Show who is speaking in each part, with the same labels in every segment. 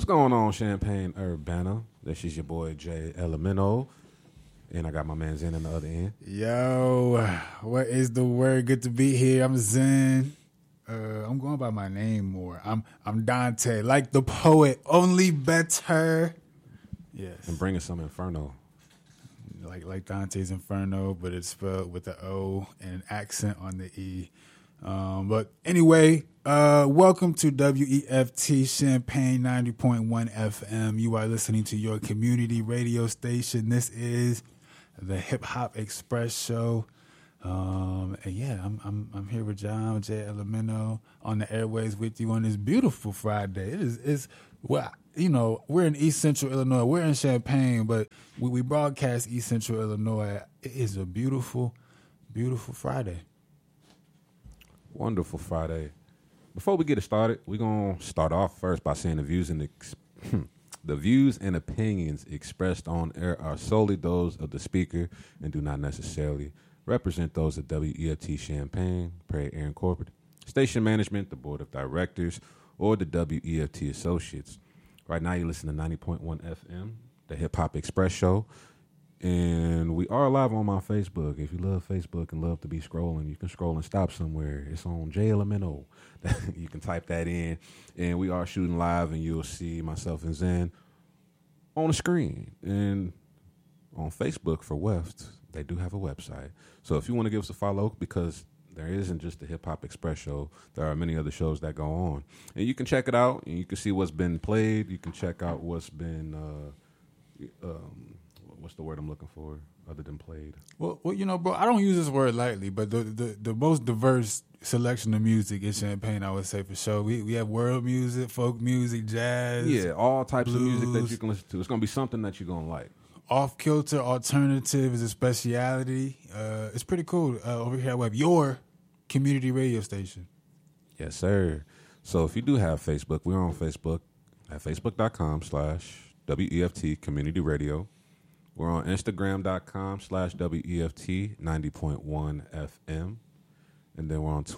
Speaker 1: What's going on, Champaign Urbana? This is your boy Jay Elemento, and I got my man Zen on the other end.
Speaker 2: Yo, what is the word? Good to be here. I'm Zen. I'm going by my name more. I'm Dante, like the poet, only better. Yes,
Speaker 1: And bringing some Inferno.
Speaker 2: like Dante's Inferno, but it's spelled with the O and an accent on the E. But anyway, welcome to WEFT Champaign 90.1 FM. You are listening to your community radio station. This is the Hip Hop Express Show. And yeah, I'm here with John Jay Elemento on the airways with you on this beautiful Friday. It's well, you know, we're in East Central Illinois. We're in Champaign, but we broadcast East Central Illinois. It is a beautiful, beautiful Friday.
Speaker 1: Wonderful Friday. Before we get it started, we're going to start off first by saying the views and opinions expressed on air are solely those of the speaker and do not necessarily represent those of WEFT Champaign, Prairie Air Incorporated, station management, the board of directors, or the WEFT associates. Right now, you listen to 90.1 FM, the Hip Hop Express Show. And we are live on my Facebook. If you love Facebook and love to be scrolling, you can scroll and stop somewhere. It's on J Elemento. You can type that in. And we are shooting live, and you'll see myself and Zen on the screen. And on Facebook for WEFT, they do have a website. So if you want to give us a follow, because there isn't just the Hip Hop Express Show, there are many other shows that go on. And you can check it out, and you can see what's been played. You can check out what's been... what's the word I'm looking for other than played?
Speaker 2: Well, you know, bro, I don't use this word lightly, but the most diverse selection of music in Champaign, I would say for sure. We have world music, folk music, jazz.
Speaker 1: Yeah, all types
Speaker 2: blues,
Speaker 1: of music that you can listen to. It's going to be something that you're going to like.
Speaker 2: Off-kilter, alternative is a speciality. It's pretty cool over here. We have your community radio station.
Speaker 1: Yes, sir. So if you do have Facebook, we're on Facebook at facebook.com/WEFT Community Radio. We're on Instagram.com/WEFT 90.1 FM. And then we're on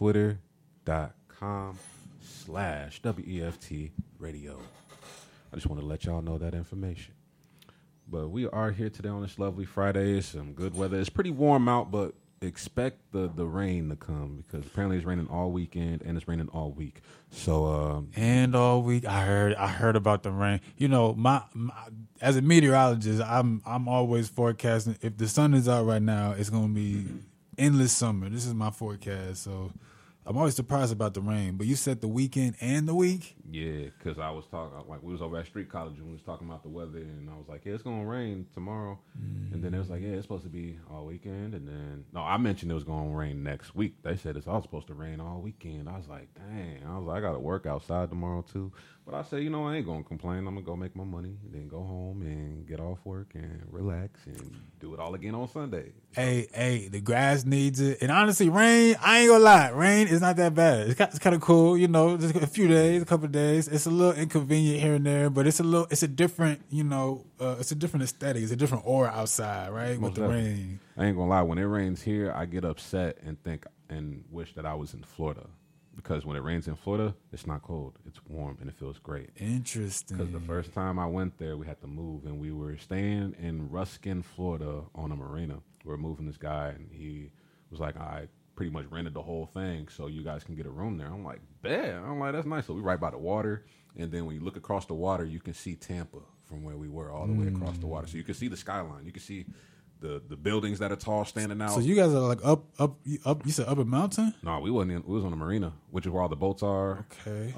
Speaker 1: Twitter.com/WEFT Radio. I just want to let y'all know that information. But we are here today on this lovely Friday. Some good weather. It's pretty warm out, but expect the rain to come because apparently it's raining all weekend and it's raining all week. So
Speaker 2: and all week I heard about the rain. You know, my as a meteorologist, I'm always forecasting. If the sun is out right now, it's going to be endless summer. This is my forecast. So I'm always surprised about the rain. But you said the weekend and the week?
Speaker 1: Yeah, because I was talking, like, we was over at Street College and we was talking about the weather, and I was like, yeah, it's going to rain tomorrow. And then it was like, yeah, it's supposed to be all weekend. And then, no, I mentioned it was going to rain next week. They said it's all supposed to rain all weekend. I was like, dang. I was like, I got to work outside tomorrow, too. But I said, you know, I ain't going to complain. I'm going to go make my money, then go home and get off work and relax and do it all again on Sunday.
Speaker 2: Hey, the grass needs it. And honestly, rain, I ain't gonna lie, rain is not that bad. It's kind of cool, you know, just a few days, a couple of days. It's a little inconvenient here and there, but it's a different, you know, it's a different aesthetic. It's a different aura outside, right, with the rain.
Speaker 1: I ain't gonna lie, when it rains here, I get upset and think and wish that I was in Florida. Because when it rains in Florida, it's not cold. It's warm, and it feels great.
Speaker 2: Interesting.
Speaker 1: Because the first time I went there, we had to move, and we were staying in Ruskin, Florida on a marina. We were moving this guy, and he was like, I pretty much rented the whole thing, so you guys can get a room there. I'm like, bet. I'm like, that's nice. So we right by the water, and then when you look across the water, you can see Tampa from where we were all the way across the water. So you can see the skyline. You can see the buildings that are tall standing out.
Speaker 2: So you guys are like up. You said up a mountain?
Speaker 1: No, we wasn't. We was on the marina, which is where all the boats are.
Speaker 2: Okay.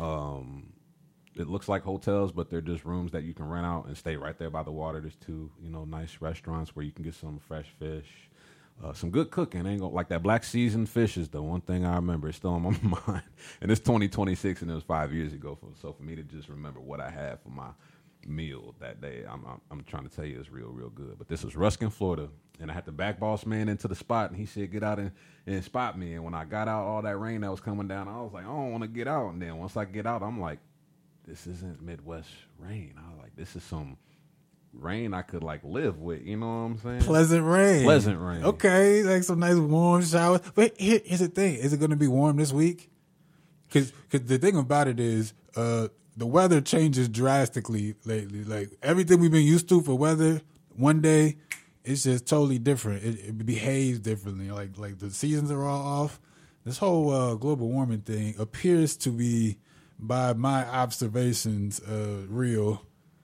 Speaker 1: It looks like hotels, but they're just rooms that you can rent out and stay right there by the water. There's two, nice restaurants where you can get some fresh fish, some good cooking. Ain't gonna like that black seasoned fish is the one thing I remember. It's still on my mind, and it's 2026, and it was 5 years ago. So for me to just remember what I had for my meal that day, I'm trying to tell you it's real good. But this was Ruskin, Florida, and I had the back boss man into the spot, and he said get out and spot me. And when I got out, all that rain that was coming down, I was like, I don't want to get out. And then once I get out, I'm like, this isn't Midwest rain. I was like, this is some rain I could like live with. You know what I'm saying?
Speaker 2: Pleasant rain. Okay, like some nice warm showers. But here's the thing: is it going to be warm this week? Because the thing about it is, the weather changes drastically lately. Like everything we've been used to for weather, one day it's just totally different. It behaves differently. Like the seasons are all off. This whole global warming thing appears to be, by my observations, real.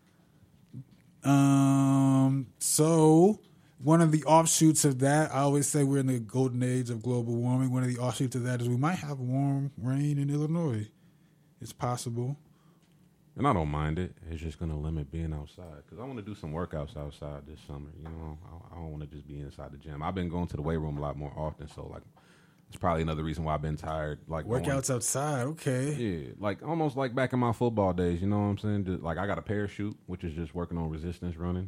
Speaker 2: So one of the offshoots of that, I always say we're in the golden age of global warming. One of the offshoots of that is we might have warm rain in Illinois. It's possible.
Speaker 1: And I don't mind it. It's just going to limit being outside. Because I want to do some workouts outside this summer. You know, I don't want to just be inside the gym. I've been going to the weight room a lot more often. So, like, it's probably another reason why I've been tired. Like
Speaker 2: workouts outside, okay.
Speaker 1: Yeah, like almost like back in my football days. You know what I'm saying? Just, like I got a parachute, which is just working on resistance running.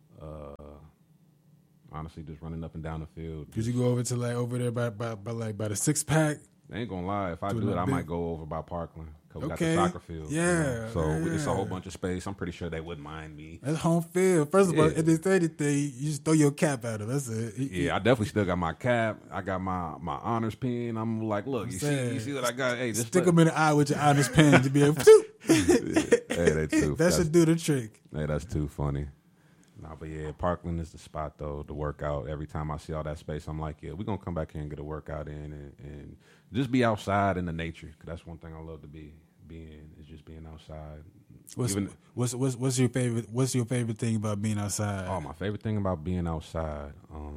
Speaker 1: Honestly, just running up and down the field.
Speaker 2: Did you go over to like over there by the 6-pack?
Speaker 1: I ain't gonna lie. If I do it, I might go over by Parkland. Cause we got the soccer field.
Speaker 2: Yeah.
Speaker 1: You know? So it's a whole bunch of space. I'm pretty sure they wouldn't mind me.
Speaker 2: That's home field. First of all, if there's anything, you just throw your cap at him. That's it.
Speaker 1: Yeah, I definitely still got my cap. I got my honors pin. I'm like, look, you see what I got? Hey, just
Speaker 2: stick them in the eye with your honors pin to be able to.
Speaker 1: Hey, they too.
Speaker 2: That should do the trick.
Speaker 1: Hey, that's too funny. Nah, but yeah, Parkland is the spot though to work out. Every time I see all that space, I'm like, yeah, we're gonna come back here and get a workout in and just be outside in the nature. Cause that's one thing I love to be in is just being outside.
Speaker 2: What's your favorite thing about being outside?
Speaker 1: Oh, my favorite thing about being outside.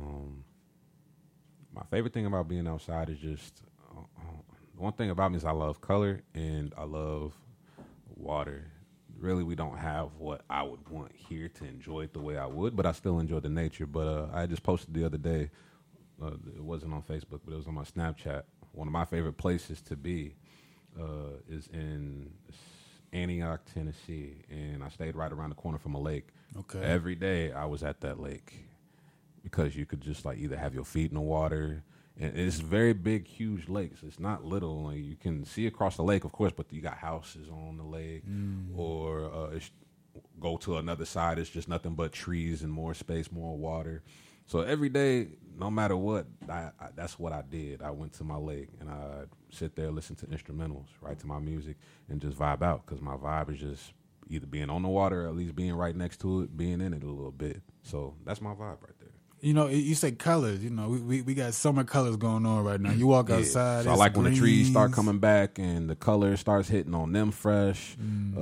Speaker 1: My favorite thing about being outside is just one thing about me is I love color and I love water. Really, we don't have what I would want here to enjoy it the way I would, but I still enjoy the nature. But I just posted the other day, it wasn't on Facebook, but it was on my Snapchat. One of my favorite places to be is in Antioch, Tennessee, and I stayed right around the corner from a lake.
Speaker 2: Okay.
Speaker 1: Every day I was at that lake because you could just like either have your feet in the water. And it's very big, huge lakes. It's not little. Like, you can see across the lake, of course, but you got houses on the lake. Or go to another side. It's just nothing but trees and more space, more water. So every day, no matter what, that's what I did. I went to my lake, and I'd sit there, listen to instrumentals, write to my music, and just vibe out. Because my vibe is just either being on the water or at least being right next to it, being in it a little bit. So that's my vibe right there.
Speaker 2: You know, you say colors. You know, we got summer colors going on right now. You walk outside.
Speaker 1: So I like when the trees start coming back and the color starts hitting on them fresh.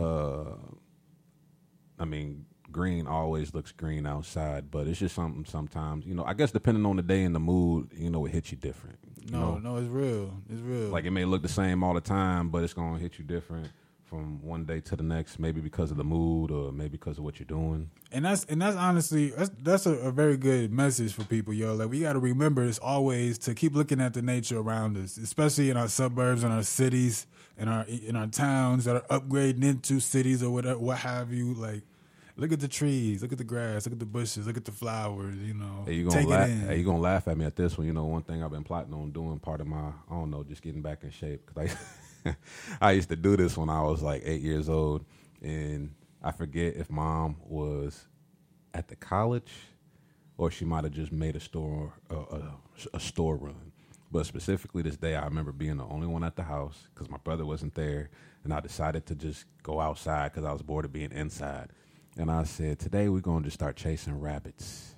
Speaker 1: I mean, green always looks green outside, but it's just something sometimes. You know, I guess depending on the day and the mood, you know, it hits you different.
Speaker 2: No, it's real. It's real.
Speaker 1: Like it may look the same all the time, but it's gonna hit you different from one day to the next, maybe because of the mood or maybe because of what you're doing. And that's
Speaker 2: honestly that's a very good message for people, yo. Like we got to remember it's always to keep looking at the nature around us, especially in our suburbs and our cities and in our towns that are upgrading into cities or whatever, what have you. Like look at the trees, look at the grass, look at the bushes, look at the flowers. You know,
Speaker 1: hey, you gonna laugh at me at this one. You know, one thing I've been plotting on doing, part of my just getting back in shape because I used to do this when I was like 8 years old, and I forget if mom was at the college or she might have just made a store run. But specifically this day, I remember being the only one at the house because my brother wasn't there, and I decided to just go outside because I was bored of being inside. And I said, today we're going to just start chasing rabbits.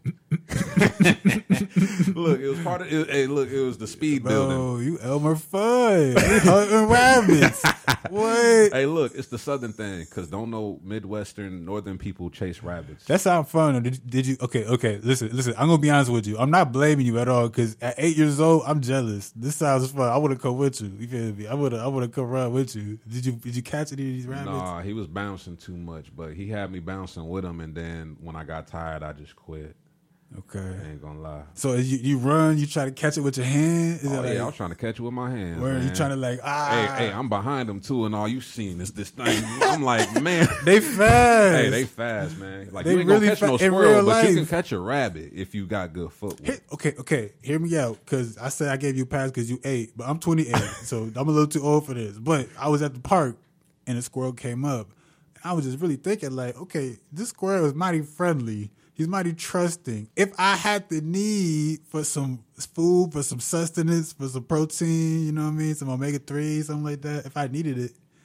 Speaker 1: Look, it was part of it. Hey, look, it was the speed building.
Speaker 2: Oh, you Elmer Fudd. You hunting rabbits. What?
Speaker 1: Hey, look, it's the southern thing because don't know Midwestern, northern people chase rabbits.
Speaker 2: That sounds fun. Did you? Okay. Listen. I'm going to be honest with you. I'm not blaming you at all because at 8 years old, I'm jealous. This sounds fun. I would have come with you. You feel me? I would have come run with you. Did you catch any of these rabbits?
Speaker 1: Nah, he was bouncing too much, but he had me bouncing with him, and then when I got tired, I just quit.
Speaker 2: Okay.
Speaker 1: I ain't gonna lie.
Speaker 2: So you run, you try to catch it with your hand?
Speaker 1: I was trying to catch it with my hands.
Speaker 2: Where you trying to like,
Speaker 1: Hey, I'm behind them too, and all you seen is this thing. I'm like, man.
Speaker 2: They fast.
Speaker 1: Hey, they fast, man. Like,
Speaker 2: they
Speaker 1: you ain't
Speaker 2: really
Speaker 1: gonna catch no squirrel, but you can catch a rabbit if you got good footwork.
Speaker 2: Okay. Hear me out, because I said I gave you a pass because you 8, but I'm 28, so I'm a little too old for this. But I was at the park, and a squirrel came up. I was just really thinking, like, okay, this squirrel is mighty friendly. He's mighty trusting. If I had the need for some food, for some sustenance, for some protein, you know what I mean, some omega-3, something like that, if I needed it,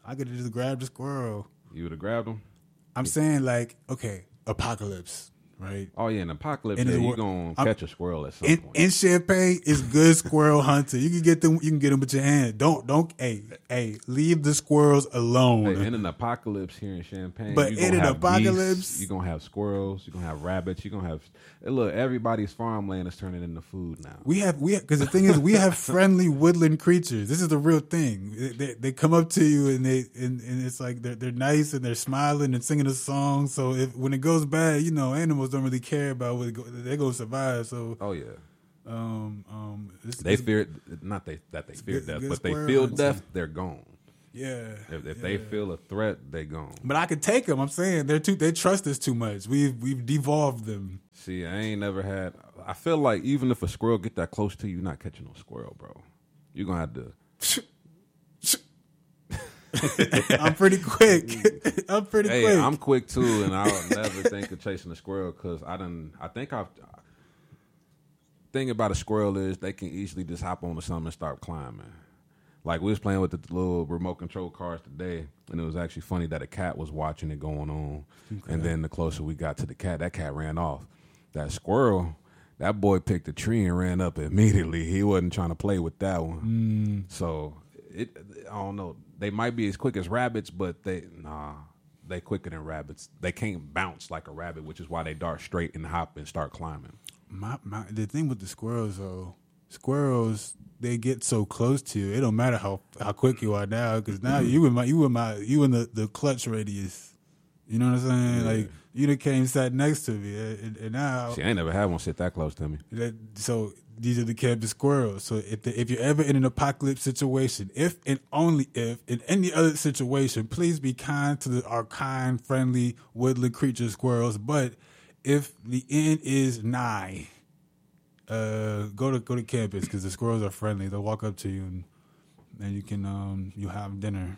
Speaker 2: I could have just grabbed the squirrel.
Speaker 1: You would have grabbed him?
Speaker 2: I'm saying, like, okay, apocalypse, right?
Speaker 1: Oh, yeah, in Apocalypse,
Speaker 2: In
Speaker 1: yeah,
Speaker 2: the
Speaker 1: you're
Speaker 2: wor-
Speaker 1: going to catch a squirrel at some
Speaker 2: In,
Speaker 1: point.
Speaker 2: in Champagne, it's good squirrel hunting. You can get them with your hand. Don't, hey, leave the squirrels alone.
Speaker 1: Hey, in an apocalypse here in Champagne,
Speaker 2: But
Speaker 1: you're
Speaker 2: in
Speaker 1: gonna
Speaker 2: an
Speaker 1: have
Speaker 2: apocalypse-
Speaker 1: geese, you're going to have squirrels, you're going to have rabbits, you're going to have... Hey, look, everybody's farmland is turning into food now.
Speaker 2: We have because the thing is we have friendly woodland creatures. This is the real thing. They come up to you and it's like they're nice and they're smiling and singing a song. So when it goes bad, animals don't really care about they're gonna survive. So
Speaker 1: Oh, yeah.
Speaker 2: they
Speaker 1: Fear... Not that they fear
Speaker 2: good-
Speaker 1: death,
Speaker 2: good
Speaker 1: but they
Speaker 2: squirrel
Speaker 1: feel
Speaker 2: hunting.
Speaker 1: death, they're gone.
Speaker 2: yeah.
Speaker 1: If they feel a threat, they gone.
Speaker 2: But I could take them. I'm saying they trust us too much. We've devolved them.
Speaker 1: See, I ain't never had... I feel like even if a squirrel get that close to you, you're not catching no squirrel, bro. You're going to have to...
Speaker 2: I'm pretty quick. I'm pretty
Speaker 1: Hey,
Speaker 2: quick.
Speaker 1: I'm quick too, and I'll never think of chasing a squirrel because thing about a squirrel is they can easily just hop onto something and start climbing. Like we was playing with the little remote control cars today, and it was actually funny that a cat was watching it going on. Okay. And then the closer we got to the cat, that cat ran off. That squirrel, that boy picked a tree and ran up immediately. He wasn't trying to play with that one. So I don't know. They might be as quick as rabbits, but they quicker than rabbits. They can't bounce like a rabbit, which is why they dart straight and hop and start climbing.
Speaker 2: The thing with the squirrels though, they get so close to you. It don't matter how quick you are now, because now you in the clutch radius. You know what I'm saying?
Speaker 1: Yeah.
Speaker 2: Like you done came sat next to me, and now
Speaker 1: See, I ain't never had one sit that close to me.
Speaker 2: so these are the campus squirrels. So if you're ever in an apocalypse situation, if and only if in any other situation, please be kind to our kind, friendly woodland creature squirrels. But if the end is nigh, go to campus because the squirrels are friendly. They'll walk up to you and you can you have dinner.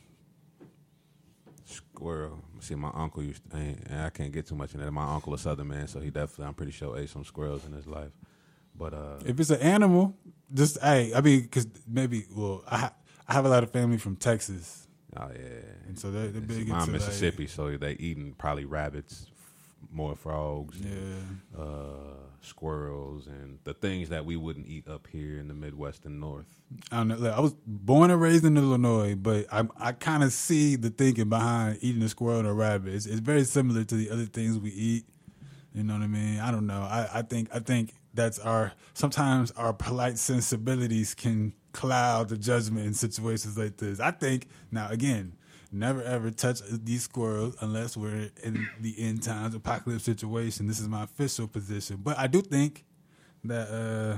Speaker 1: Squirrel. See, my uncle I can't get too much in that. My uncle a Southern man, so he definitely, I'm pretty sure, ate some squirrels in his life. But
Speaker 2: if it's an animal, just because I have a lot of family from Texas.
Speaker 1: Oh yeah,
Speaker 2: and so they're big
Speaker 1: into
Speaker 2: into
Speaker 1: Mississippi, so they eating probably rabbits, more frogs, squirrels, and the things that we wouldn't eat up here in the Midwest and North.
Speaker 2: I don't know. Like, I was born and raised in Illinois, but I kind of see the thinking behind eating a squirrel and a rabbit. It's very similar to the other things we eat. You know what I mean? I don't know. I think that's sometimes our polite sensibilities can cloud the judgment in situations like this. I think, now again, never ever touch these squirrels unless we're in the end times apocalypse situation. This is my official position. But I do think that,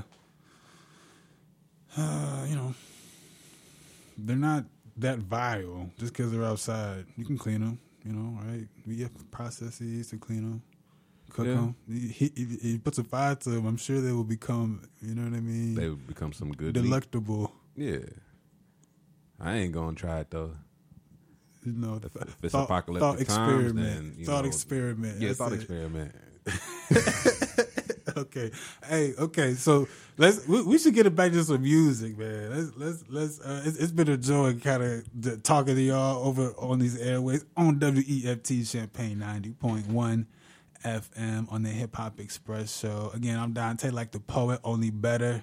Speaker 2: they're not that vile just because they're outside. You can clean them, right? We have processes to clean them. Cook them. He puts a fire to them. I'm sure they will become, you know what I mean?
Speaker 1: They would become some good
Speaker 2: delectable.
Speaker 1: Meat. Yeah. I ain't going to try it, though.
Speaker 2: If
Speaker 1: it's apocalyptic times, then,
Speaker 2: experiment.
Speaker 1: Yeah, thought experiment.
Speaker 2: Okay. So we should get it back to some music, man. Let's it's been a joy kind of talking to y'all over on these airways on WEFT Champagne 90.1 FM on the Hip Hop Express show. Again, I'm Dante, like the poet, only better.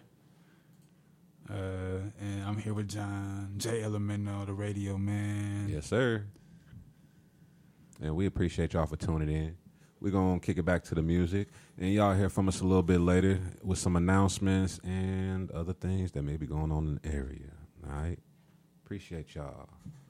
Speaker 2: And I'm here with John J. Elemento, the radio man.
Speaker 1: Yes, sir. And we appreciate y'all for tuning in. We're going to kick it back to the music. And y'all hear from us a little bit later with some announcements and other things that may be going on in the area. All right? Appreciate y'all.